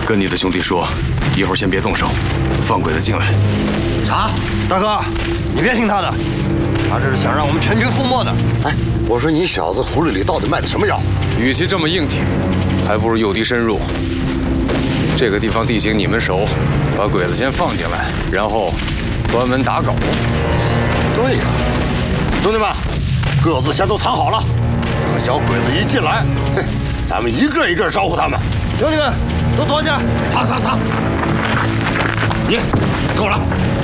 跟你的兄弟说，一会儿先别动手，放鬼子进来。 啥？大哥，你别听他的，他这是想让我们全军覆没的。 哎，我说你小子葫芦里到底卖的什么药？ 与其这么硬挺，还不如诱敌深入。这个地方地形你们熟，把鬼子先放进来，然后关门打狗。 对呀，兄弟们，各自先都藏好了，等小鬼子一进来，嘿，咱们一个一个招呼他们。 兄弟们，都躲起来！ 藏！你跟我来。